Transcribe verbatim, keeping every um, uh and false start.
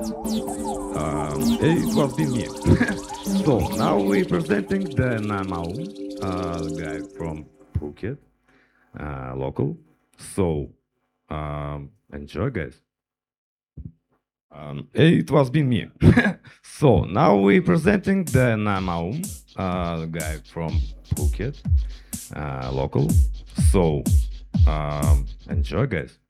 Um, it was been me. So now we're presenting the Namau, uh, guy from Phuket, uh, local. So um, enjoy, guys. Um, it was been me. So now we're presenting the Namau, uh, guy from Phuket, uh, local. So um, enjoy, guys.